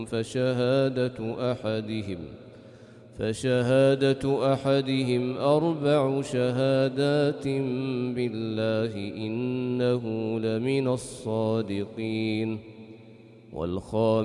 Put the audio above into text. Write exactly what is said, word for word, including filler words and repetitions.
فشهادة أحدهم فشهادة أحدهم أربع شهادات بالله إنه لمن الصادقين. والخامس